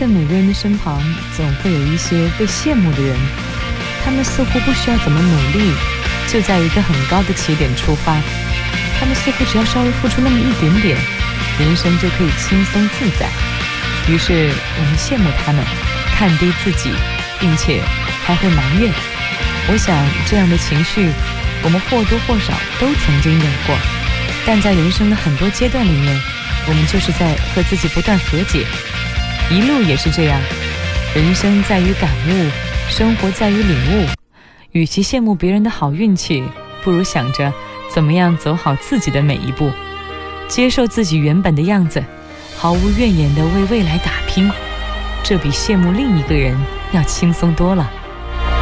生每个人的身旁总会有一些被羡慕的人，他们似乎不需要怎么努力，就在一个很高的起点出发，他们似乎只要稍微付出那么一点点，人生就可以轻松自在。于是我们羡慕他们，看低自己，并且还会埋怨。我想这样的情绪我们或多或少都曾经有过，但在人生的很多阶段里面，我们就是在和自己不断和解。一路也是这样，人生在于感悟，生活在于领悟。与其羡慕别人的好运气，不如想着怎么样走好自己的每一步，接受自己原本的样子，毫无怨言地为未来打拼，这比羡慕另一个人要轻松多了。